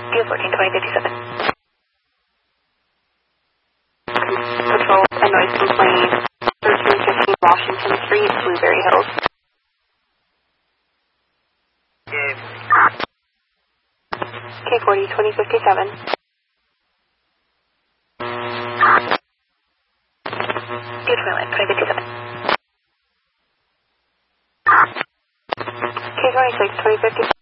View 14, 2057. Patrol, a noise complaint, 1315 Washington Street, Blueberry Hills. K40, 2057. View Toilet, 2057. K26, 2057.